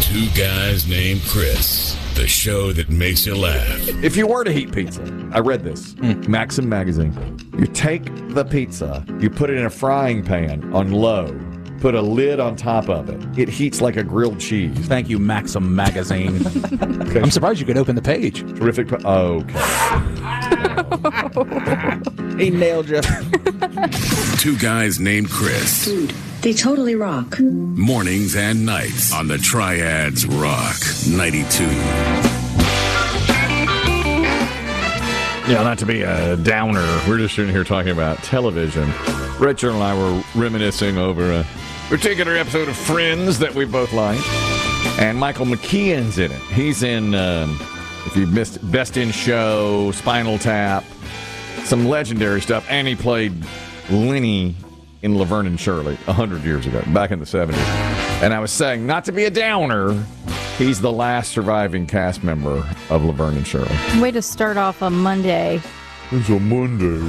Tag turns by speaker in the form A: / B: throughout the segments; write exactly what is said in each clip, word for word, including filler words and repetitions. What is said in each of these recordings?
A: Two Guys Named Chris, the show that makes you laugh.
B: If you were to heat pizza, I read this, mm. Maxim magazine. You take the pizza, you put it in a frying pan on low, put a lid on top of it. It heats like a grilled cheese.
C: Thank you, Maxim magazine. Okay. I'm surprised you could open the page.
B: Terrific. Po- okay. He nailed you.
A: Two Guys Named Chris.
D: Dude, they totally rock.
A: Mornings and nights on the Triads Rock ninety-two.
B: Yeah, not to be a downer. We're just sitting here talking about television. Richard and I were reminiscing over a particular episode of Friends that we both liked. And Michael McKean's in it. He's in, um, if you missed Best in Show, Spinal Tap, some legendary stuff. And he played Lenny in Laverne and Shirley one hundred years ago, back in the seventies. And I was saying, not to be a downer, he's the last surviving cast member of Laverne and Shirley.
E: Way to start off a Monday.
B: It's a Monday.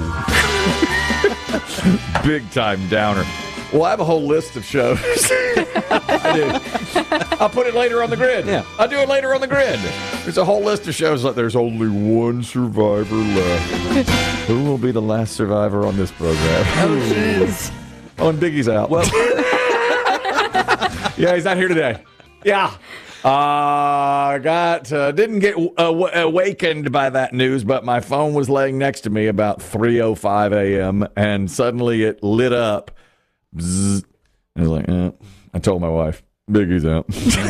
B: Big time downer. Well, I have a whole list of shows. I do. I'll put it later on the grid.
C: Yeah.
B: I'll do it later on the grid. There's a whole list of shows that there's only one survivor left. Who will be the last survivor on this program?
E: Oh, jeez.
B: Oh, and Biggie's out. Well, yeah, he's not here today. Yeah. Uh, got uh, didn't get uh, w- awakened by that news, but my phone was laying next to me about three oh five a.m. and suddenly it lit up. Bzzz. I was like, eh. I told my wife, Biggie's out.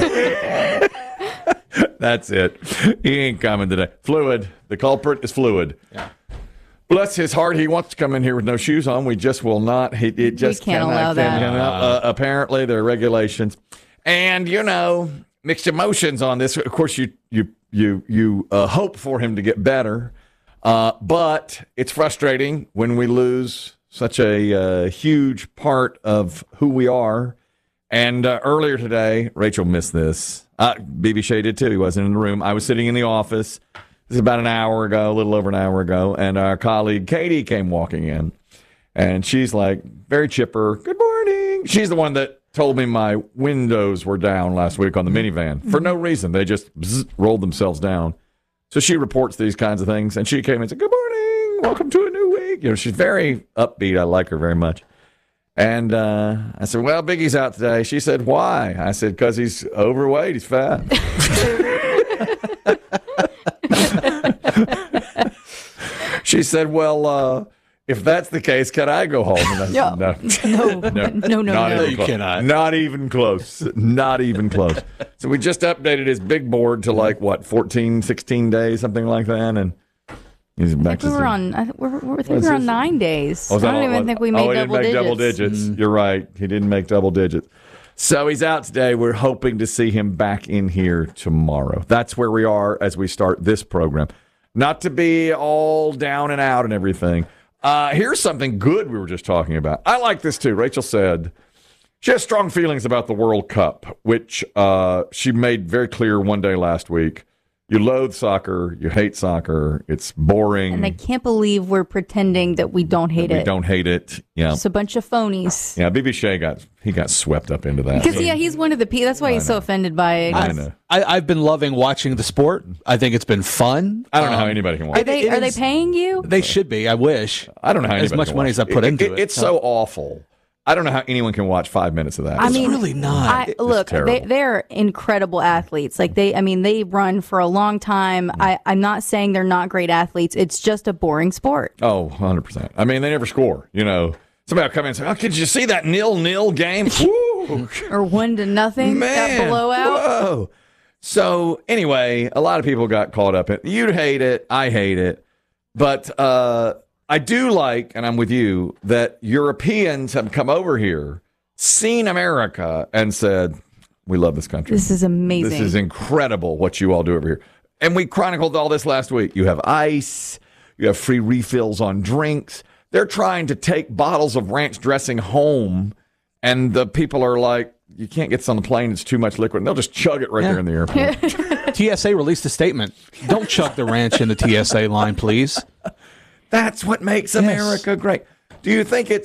B: That's it. He ain't coming today. Fluid. The culprit is fluid. Yeah. Bless his heart. He wants to come in here with no shoes on. We just will not. He, it just
E: we can't
B: cannot,
E: allow that.
B: Can, uh, apparently, there are regulations. And, you know, mixed emotions on this. Of course, you you you you uh, hope for him to get better. Uh, but it's frustrating when we lose such a uh, huge part of who we are. And uh, earlier today, Rachel missed this. Uh, B B Shea did too. He wasn't in the room. I was sitting in the office. This is about an hour ago, a little over an hour ago. And our colleague Katie came walking in. And she's like, very chipper. Good morning. She's the one that told me my windows were down last week on the minivan. For no reason. They just bzz, rolled themselves down. So she reports these kinds of things. And she came in and said, good morning. Welcome to a new week. You know, she's very upbeat. I like her very much. And uh, I said, well, Biggie's out today. She said, why? I said, because he's overweight. He's fat. She said, well, uh, if that's the case, can I go home? And I said,
E: no.
B: No.
E: No, no, no,
B: Not
E: no.
B: even
C: You
B: close.
C: cannot.
B: Not even close. Not even close. So we just updated his big board to like, what, fourteen, sixteen days, something like that. And he's back
E: I think
B: to
E: we were
B: zero.
E: on. I, th- we're, we're, I think
B: What's
E: we were on
B: this?
E: nine days.
B: Oh, is
E: I
B: that
E: don't
B: all-
E: even think we made
B: oh, he
E: double
B: didn't make
E: digits.
B: double digits. You're right. He didn't make double digits. So he's out today. We're hoping to see him back in here tomorrow. That's where we are as we start this program. Not to be all down and out and everything. Uh, here's something good we were just talking about. I like this too. Rachel said she has strong feelings about the World Cup, which uh, she made very clear one day last week. You loathe soccer. You hate soccer. It's boring.
E: And I can't believe we're pretending that we don't hate
B: we
E: it.
B: don't hate it. Yeah.
E: Just a bunch of phonies.
B: Yeah, B B Shea got he got swept up into that.
E: Because, yeah, he's one of the people. That's why he's so offended by it.
B: I know.
C: I, I've been loving watching the sport. I think it's been fun.
B: I don't know
C: Um,
B: how anybody can watch
E: Are
B: it.
E: they,
C: it
E: are they
C: is-
E: paying you?
C: They should be. I wish.
B: I don't know how
C: as
B: anybody
C: much
B: can
C: money
B: watch
C: as I put
B: it.
C: into
B: It-
C: it.
B: It's so awful. I don't know how anyone can watch five minutes of that.
E: I
C: It's
E: mean,
C: really not.
E: I,
B: It's
E: look,
B: terrible.
E: they, they're incredible athletes. Like they, I mean, they run for a long time. I, I'm not saying they're not great athletes. It's just a boring sport.
B: Oh, one hundred percent. I mean, they never score. You know, somebody will come in and say, oh, could you see that nil-nil game? Woo!
E: Or one to nothing.
B: Man,
E: That blowout.
B: Whoa. So anyway, a lot of people got caught up in it. You'd hate it. I hate it. But uh, I do like, and I'm with you, that Europeans have come over here, seen America, and said, we love this country.
E: This is amazing.
B: This is incredible what you all do over here. And we chronicled all this last week. You have ice. You have free refills on drinks. They're trying to take bottles of ranch dressing home, and the people are like, you can't get this on the plane. It's too much liquid. And they'll just chug it right
C: Yeah.
B: there in the airport.
C: T S A released a statement. Don't chug the ranch in the T S A line, please.
B: That's what makes
C: Yes.
B: America great. Do you think it's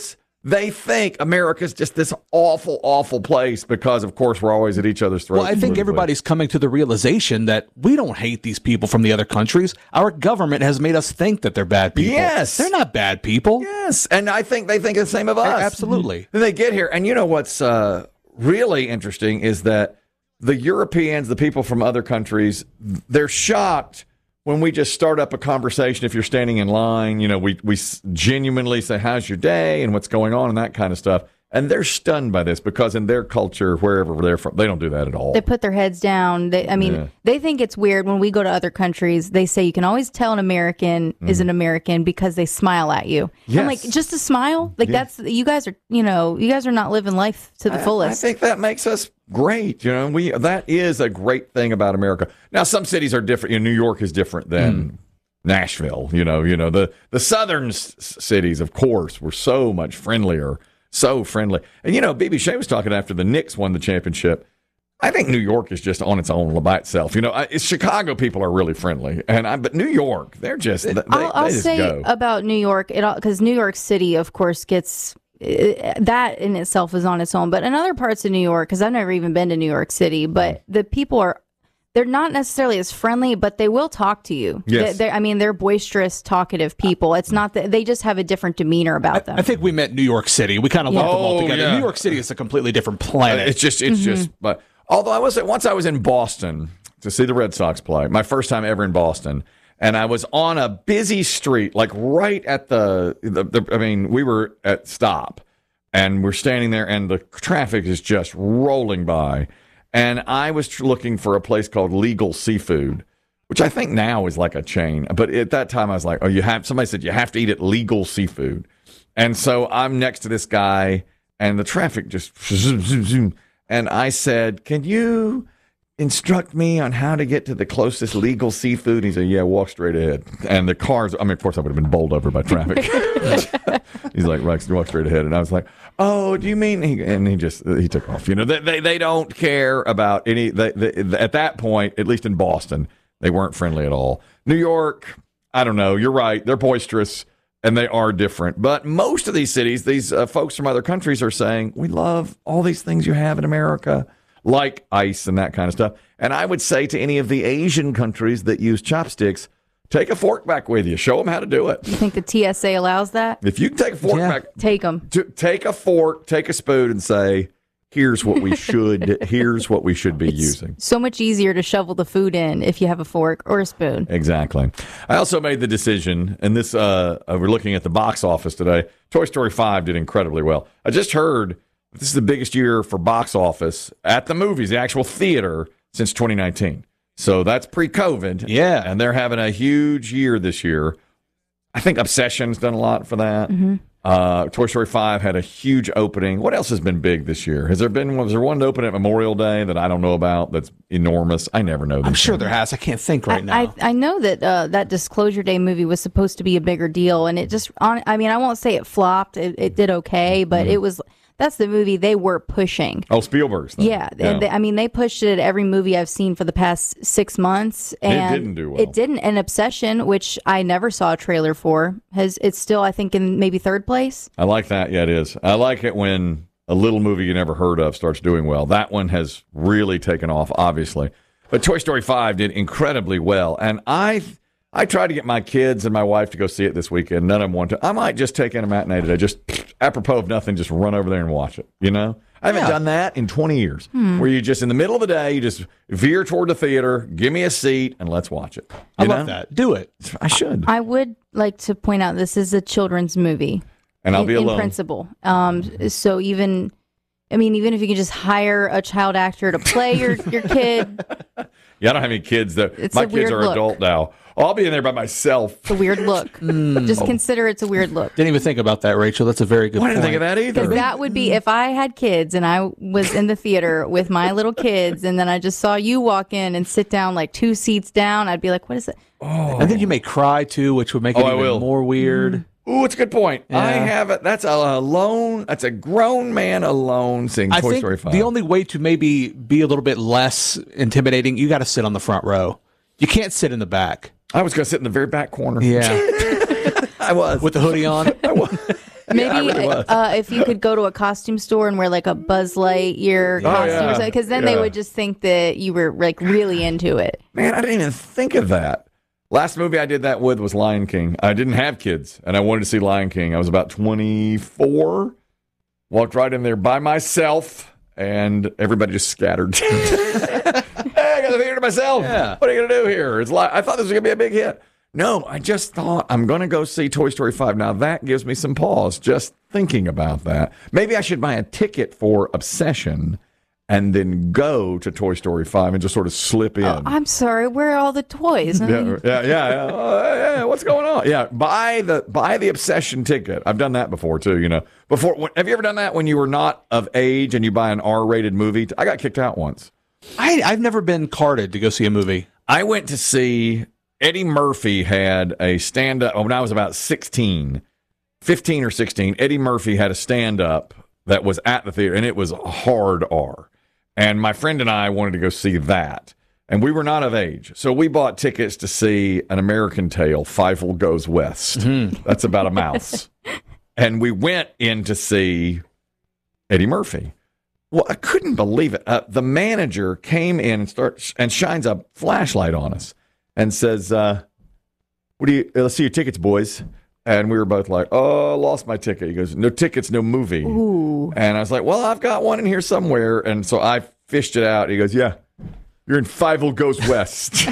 B: they think America's just this awful, awful place because, of course, we're always at each other's throats.
C: Well, I think everybody's coming to the realization that we don't hate these people from the other countries. Our government has made us think that they're bad people.
B: Yes.
C: They're not bad people.
B: Yes, and I think they think the same of us.
C: Absolutely.
B: Then they get here, and you know what's uh, really interesting is that the Europeans, the people from other countries, they're shocked when we just start up a conversation. If you're standing in line, you know, we we genuinely say, how's your day and what's going on and that kind of stuff. And they're stunned by this because in their culture, wherever they're from, they don't do that at all.
E: They put their heads down. They, I mean,
B: Yeah.
E: they think it's weird when we go to other countries. They say you can always tell an American is an American because they smile at you.
B: Yes.
E: I'm like, just a smile? Like
B: Yeah.
E: that's, you guys are, you know, you guys are not living life to the
B: I-
E: fullest.
B: I think that makes us great. You know, we that is a great thing about America. Now, some cities are different. You know, New York is different than Nashville. You know, you know the the southern s- cities, of course, were so much friendlier, so friendly. And you know, B B Shea was talking after the Knicks won the championship. I think New York is just on its own by itself. You know, I, it's Chicago people are really friendly, and I, but New York, they're just they,
E: I'll, I'll
B: they just
E: say
B: go.
E: about New York, it because New York City, of course, gets uh, that in itself is on its own. But in other parts of New York, because I've never even been to New York City, but the people are. They're not necessarily as friendly, but they will talk to you.
B: Yes.
E: They're, I mean, they're boisterous, talkative people. It's not that they just have a different demeanor about them.
C: I think we meant New York City. We kind of lumped them all
B: Oh,
C: together.
B: yeah.
C: New York City is a completely different planet.
B: It's just, it's just, but although I was, once I was in Boston to see the Red Sox play, my first time ever in Boston, and I was on a busy street, like right at the, the, the I mean, we were at stop, and we're standing there, and the traffic is just rolling by. And I was tr- looking for a place called Legal Seafood, which I think now is like a chain. But at that time, I was like, oh, you have, somebody said you have to eat at Legal Seafood. And so I'm next to this guy, and the traffic just zoom, zoom, zoom. And I said, can you instruct me on how to get to the closest Legal Seafood? And he said, yeah, walk straight ahead. And the cars, I mean, of course, I would have been bowled over by traffic. He's like, right, walk straight ahead. And I was like, oh, do you mean? He, and he just, he took off. You know, they they, they don't care about any, they, they, at that point, at least in Boston, they weren't friendly at all. New York, I don't know. You're right. They're boisterous. And they are different. But most of these cities, these uh, folks from other countries are saying, we love all these things you have in America, like ice and that kind of stuff. And I would say to any of the Asian countries that use chopsticks, take a fork back with you. Show them how to do it.
E: You think the T S A allows that?
B: If you can take a fork
C: Yeah.
B: back,
E: Take them.
B: t- take a fork, take a spoon, and say, here's what we should, here's what we should be using.
E: So much easier to shovel the food in if you have a fork or a spoon.
B: Exactly. I also made the decision, and this, uh, uh, we're looking at the box office today. Toy Story five did incredibly well. I just heard this is the biggest year for box office at the movies, the actual theater, since twenty nineteen. So that's pre-COVID.
C: Yeah.
B: And they're having a huge year this year. I think Obsession's done a lot for that.
E: Mm-hmm.
B: Uh, Toy Story five had a huge opening. What else has been big this year? Has there been, was there one to open at Memorial Day that I don't know about that's enormous? I never know.
C: I'm
B: these
C: sure
B: things.
C: there has. I can't think right now.
E: I, I know that uh, that Disclosure Day movie was supposed to be a bigger deal, and it just, on, I mean, I won't say it flopped. It, it did okay, but it was, that's the movie they were pushing.
B: Oh, Spielberg's. thing.
E: Yeah, and they, I mean, they pushed it at every movie I've seen for the past six months, and
B: didn't do well.
E: It didn't. And Obsession, which I never saw a trailer for, has it's still I think in maybe third place.
B: I like that. Yeah, it is. I like it when a little movie you never heard of starts doing well. That one has really taken off, obviously. But Toy Story five did incredibly well. And I I tried to get my kids and my wife to go see it this weekend. None of them want to. I might just take in a matinee today. Just apropos of nothing, just run over there and watch it. You know? I haven't
C: Yeah.
B: done that in twenty years. Where you just, in the middle of the day, you just veer toward the theater, give me a seat, and let's watch it.
C: I
B: You
C: love
B: know?
C: that. Do it.
B: I should.
E: I would like to point out this is a children's movie.
B: And I'll
E: in,
B: be
E: in
B: alone.
E: principle. Um, so even, I mean, even if you can just hire a child actor to play your your kid,
B: Yeah, I don't have any kids. That
E: It's
B: my
E: a
B: kids
E: weird
B: are
E: look.
B: adult now. I'll be in there by myself.
E: it's a weird look. Just
B: Oh.
E: consider it's a weird look.
C: Didn't even think about that, Rachel. That's a very good
B: I didn't
C: point.
B: think of that either.
E: Because that would be if I had kids and I was in the theater with my little kids, and then I just saw you walk in and sit down like two seats down. I'd be like, "What is it?"
C: And then you may cry too, which would make it
B: Oh, I
C: even
B: will.
C: more weird.
B: Ooh, it's a good point. I
C: Yeah.
B: have it. That's a alone. That's a grown man alone seeing
C: I
B: Toy
C: think
B: Story five.
C: the only way to maybe be a little bit less intimidating, you got to sit on the front row. You can't sit in the back.
B: I was going to sit in the very back corner.
C: Yeah,
B: I was.
C: with the hoodie on.
B: I was.
E: Maybe
B: really was.
E: uh, if you could go to a costume store and wear like a Buzz Lightyear
B: Oh,
E: costume,
B: yeah.
E: or something, because then they
B: Yeah.
E: would just think that you were like really into it.
B: Man, I didn't even think of that. Last movie I did that with was Lion King. I didn't have kids, and I wanted to see Lion King. I was about twenty-four. Walked right in there by myself, and everybody just scattered. Hey, I got the theater to myself.
C: Yeah.
B: What are you going to do here? It's like, I thought this was going to be a big hit. No, I just thought I'm going to go see Toy Story five. Now, that gives me some pause just thinking about that. Maybe I should buy a ticket for Obsession and then go to Toy Story five and just sort of slip in.
E: Oh, I'm sorry, where are all the toys? I mean,
B: Yeah, yeah, yeah. yeah. Uh, yeah, what's going on? Yeah, buy the buy the Obsession ticket. I've done that before too. You know, before when, have you ever done that when you were not of age and you buy an R-rated movie? I got kicked out once.
C: I, I've never been carded to go see a movie.
B: I went to see Eddie Murphy had a stand up when I was about sixteen, fifteen or sixteen. Eddie Murphy had a stand up that was at the theater, and it was hard R. And my friend and I wanted to go see that. And we were not of age. So we bought tickets to see An American Tale, Fievel Goes West.
C: Mm-hmm.
B: That's about a mouse. And we went in to see Eddie Murphy. Well, I couldn't believe it. Uh, the manager came in and starts and shines a flashlight on us and says, uh, "What do you? uh, Let's see your tickets, boys." And we were both like, "Oh, lost my ticket." He goes, "No tickets, no movie."
E: Ooh.
B: And I was like, "Well, I've got one in here somewhere." And so I fished it out. He goes, "Yeah, you're in Fievel Goes West."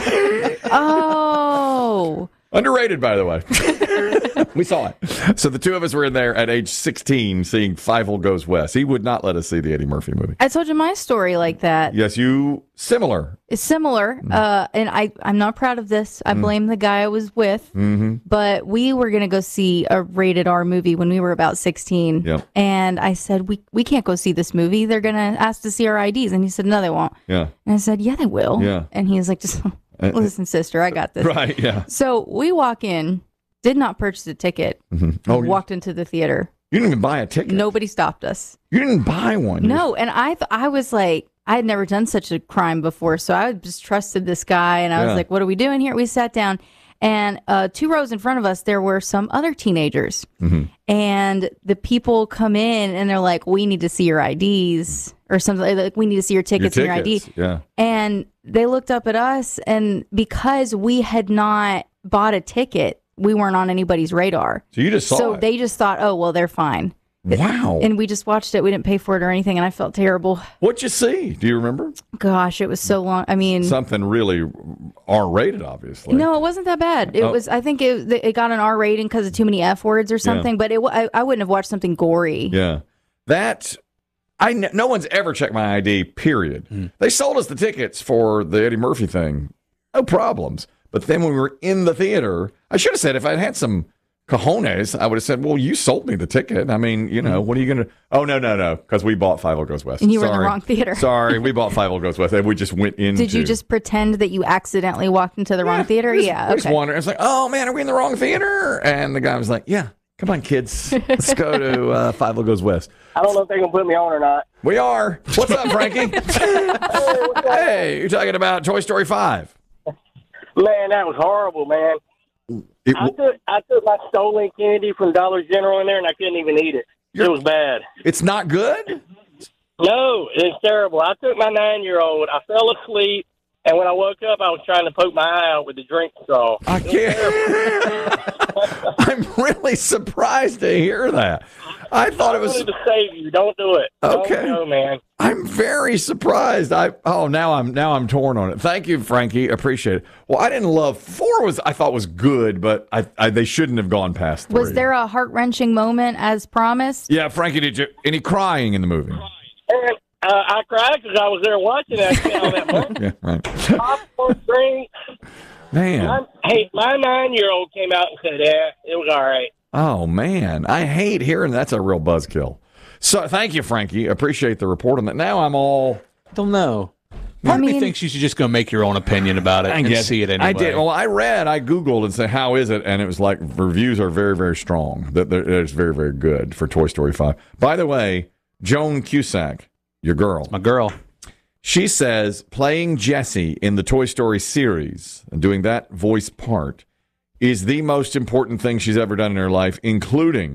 E: Oh.
B: Underrated, by the way. We saw it. So the two of us were in there at age sixteen seeing Fievel Goes West. He would not let us see the Eddie Murphy movie.
E: I told you my story like that.
B: Yes, you similar.
E: It's similar,
B: Mm.
E: uh, and I, I'm not proud of this. I blame the guy I was with.
B: Mm-hmm.
E: But we were going to go see a rated R movie when we were about sixteen.
B: Yep.
E: And I said, we, we can't go see this movie. They're going to ask to see our I Ds. And he said, no, they won't.
B: Yeah.
E: And I said, yeah, they will.
B: Yeah.
E: And he was like, just listen, sister, I got this.
B: Right, yeah.
E: So we walk in, did not purchase a ticket,
B: Oh, you,
E: walked into the theater.
B: you didn't even buy a ticket.
E: Nobody stopped us.
B: You didn't buy one.
E: No, and I th- I was like, I had never done such a crime before, so I just trusted this guy, and I
B: Yeah.
E: was like, what are we doing here? We sat down, and uh, two rows in front of us, there were some other teenagers,
B: Mm-hmm.
E: and the people come in, and they're like, we need to see your I Ds, or something, like, we need to see your
B: Your
E: tickets, and your I D.
B: tickets, yeah.
E: And they looked up at us, and because we had not bought a ticket, we weren't on anybody's radar.
B: So you just saw
E: So
B: it.
E: they just thought, oh, well, they're fine.
B: Wow.
E: And we just watched it. We didn't pay for it or anything, and I felt terrible.
B: What'd you see? Do you remember?
E: Gosh, it was so long. I mean,
B: Something really R-rated, obviously.
E: no, it wasn't that bad. It
B: Oh.
E: was. I think it it got an R rating because of too many F words or something. But it, wa- I, I wouldn't have watched something gory.
B: Yeah. That, I, kn- no one's ever checked my I D, period. They sold us the tickets for the Eddie Murphy thing. No problems. But then when we were in the theater, I should have said, if I'd had some cojones, I would have said, well, you sold me the ticket. I mean, you know, what are you going to? Oh, no, no, no, because we bought Fievel Goes West.
E: And you were in the
B: Sorry.
E: wrong theater.
B: Sorry, we bought Fievel Goes West. And we just went into.
E: Did you just pretend that you accidentally walked into the wrong theater?
B: We just,
E: Yeah.
B: we just
E: Okay.
B: wondered. It's like, oh, man, are we in the wrong theater? And the guy was like, yeah, come on, kids. Let's go to uh, Fievel Goes West.
F: I don't know if they're going to put me on or not.
B: We are. What's up, Frankie? Hey, you're talking about Toy Story five.
F: Man, that was horrible, man.
B: It,
F: I took I took my stolen candy from Dollar General in there, and I couldn't even eat it. It was bad.
B: it's not good?
F: No, it's terrible. I took my nine-year-old. I fell asleep, and when I woke up, I was trying to poke my eye out with the drink straw.
B: I can't. I'm really surprised to hear that. I thought it
F: I
B: was.
F: wanted to save you. Don't do it.
B: Okay.
F: Don't go, man.
B: I'm very surprised. I oh now I'm now I'm torn on it. Thank you, Frankie. Appreciate it. Well, I didn't love four. Was I thought was good, but I, I they shouldn't have gone past three.
E: Was there a heart wrenching moment as promised?
B: Yeah, Frankie. Did you any crying in the movie?
F: And uh, I cried because I was there watching it. I spent all that money.
B: Yeah, right.
F: Popcorn, drink.
B: Man.
F: My, hey, my nine-year-old came out and said, "Yeah, it was all right."
B: Oh man, I hate hearing that's a real buzzkill. So thank you, Frankie. Appreciate the report on that. Now I'm all.
C: Don't know. Part of me
E: mean-
C: thinks you should just go make your own opinion about it
B: I
C: and
B: guess-
C: see it anyway.
B: I did. Well, I read, I Googled and said, how is it? And it was like, reviews are very, very strong. That that it's very, very good for Toy Story five. By the way, Joan Cusack, your girl,
C: My girl.
B: she says playing Jessie in the Toy Story series and doing that voice part is the most important thing she's ever done in her life, including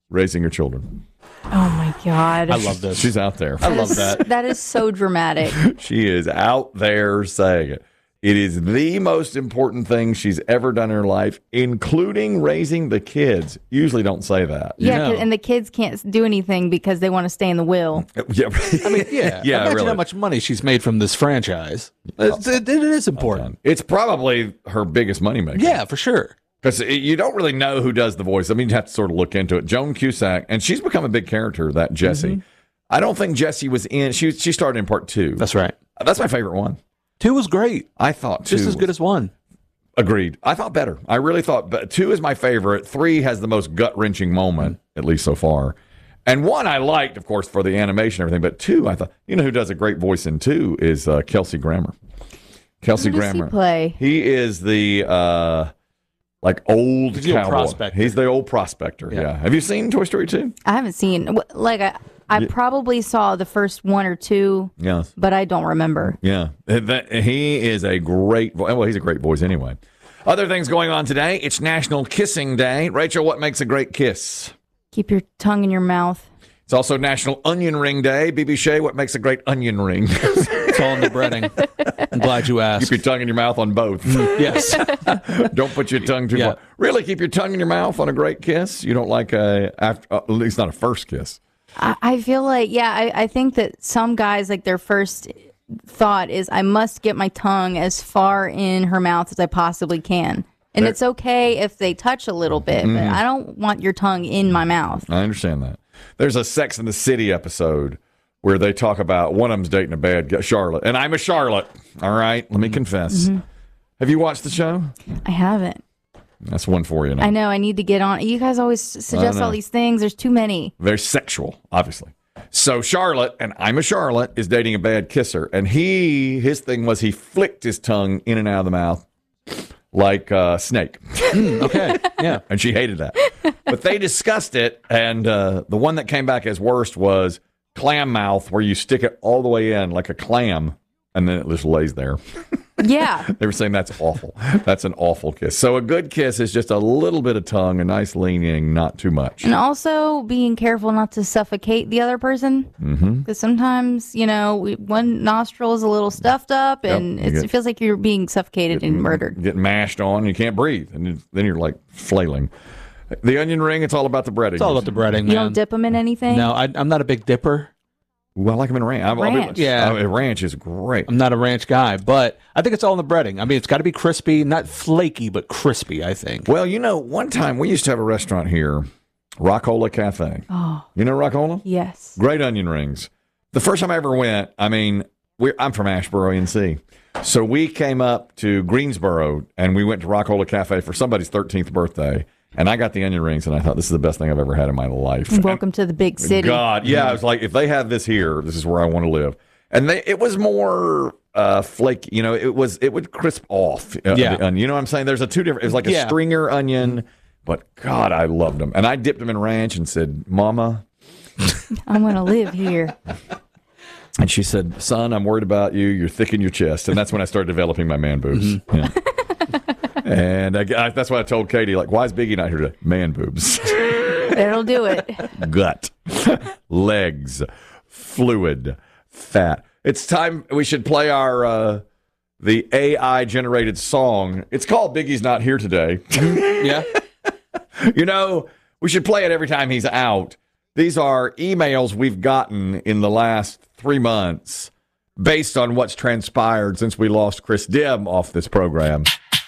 B: raising her children.
E: Oh my God.
C: I love this.
B: She's out there.
C: I love that.
E: That is so dramatic.
B: She is out there saying it. It is the most important thing she's ever done in her life, including raising the kids. Usually don't say that.
E: Yeah,
C: No.
E: 'cause- and the kids can't do anything because they want to stay in the will.
B: Yeah.
C: I mean, yeah.
B: Yeah,
C: Imagine
B: really.
C: how much money she's made from this franchise. It's, it, it is important.
B: It's probably her biggest moneymaker.
C: Yeah, for sure.
B: Because you don't really know who does the voice. I mean, you have to sort of look into it. Joan Cusack, and she's become a big character, that Jessie.
C: Mm-hmm.
B: I don't think Jessie was in. She she started in part two.
C: That's right.
B: That's my favorite one.
C: Two was great.
B: I thought two
C: Just as good
B: was-
C: as one.
B: Agreed. I thought better. I really thought but two is my favorite. Three has the most gut wrenching moment, at least so far. And one I liked, of course, for the animation and everything. But two, I thought, you know who does a great voice in two is uh, Kelsey Grammer. Kelsey
E: Who does he
B: Grammer.
E: play?
B: He is the uh, like old
C: He's the old
B: cowboy.
C: prospector.
B: He's the old prospector. Yeah.
C: Yeah.
B: Have you seen Toy Story two?
E: I haven't seen, wh- like, I, I probably saw the first one or two,
B: Yes.
E: but I don't remember.
B: Yeah. That- He is a great vo- well, he's a great voice anyway. Other things going on today. It's National Kissing Day. Rachel, what makes a great kiss?
E: Keep your tongue in your mouth.
B: It's also National Onion Ring Day. B B Shea, what makes a great onion ring?
C: It's all in the breading. I'm glad you
B: Keep
C: asked.
B: your tongue in your mouth on both.
C: Yes.
B: Don't put your tongue too
C: Yeah.
B: far. Really, keep your tongue in your mouth on a great kiss. You don't like a after, uh, at least not a first kiss.
E: I, I feel like, yeah, I, I think that some guys, like, their first thought is, I must get my tongue as far in her mouth as I possibly can. And
B: There-
E: it's okay if they touch a little bit, but I don't want your tongue in my mouth.
B: I understand that. There's a Sex in the City episode where they talk about one of them's dating a bad guy, Charlotte, and I'm a Charlotte. All right, let me confess. Have you watched the show?
E: I haven't.
B: That's one for you now.
E: I know. I need to get on. You guys always suggest
B: know.
E: all these things. There's too many.
B: Very sexual, obviously. So Charlotte, and I'm a Charlotte, is dating a bad kisser, and he his thing was he flicked his tongue in and out of the mouth like a snake.
C: Okay. Yeah.
B: And she hated that. But they discussed it, and uh, the one that came back as worst was clam mouth, where you stick it all the way in like a clam, and then it just lays there.
E: Yeah.
B: They were saying that's awful. That's an awful kiss. So a good kiss is just a little bit of tongue, a nice leaning, not too much.
E: And also being careful not to suffocate the other person. Because mm-hmm. sometimes, you know, we, one nostril is a little stuffed up and
B: Yep, you
E: it's,
B: get-
E: it feels like you're being suffocated and murdered.
B: Get mashed on, you can't breathe, and you- then you're like flailing. The onion ring, it's all about the breading.
C: It's all about the breading,
E: You
C: man.
E: don't dip them in anything?
C: No, I, I'm not a big dipper.
B: Ooh, I like them in ranch. I'll be-
E: Ranch.
C: Yeah.
B: I mean, ranch is great.
C: I'm not a ranch guy, but I think it's all in the breading. I mean, it's got to be crispy, not flaky, but crispy, I think.
B: Well, you know, one time we used to have a restaurant here, Rockola Cafe.
E: Oh,
B: You know Rockola?
E: yes.
B: Great onion rings. The first time I ever went, I mean, we're, I'm from Asheboro, N C. So we came up to Greensboro and we went to Rockola Cafe for somebody's thirteenth birthday. And I got the onion rings and I thought, this is the best thing I've ever had in my life.
E: Welcome to the big city.
B: God, yeah. I was like, if they have this here, this is where I want to live. And they, it was more uh, flaky. You know, it was it would crisp off. Uh,
C: Yeah.
B: the onion. You know what I'm saying? There's a two different. It was like a
C: Yeah.
B: stringer onion, but God, I loved them. And I dipped them in ranch and said, "Mama."
E: I'm going to live here.
B: And she said, "Son, I'm worried about you. You're thick in your chest." And that's when I started developing my man boobs. Yeah. And I, I, that's why I told Katie, like, why is Biggie not here today? Man boobs.
E: That'll do it.
B: Gut, legs, fluid, fat. It's time we should play our uh, the A I generated song. It's called Biggie's Not Here Today.
C: Yeah.
B: You know, we should play it every time he's out. These are emails we've gotten in the last three months based on what's transpired since we lost Chris Dim off this program.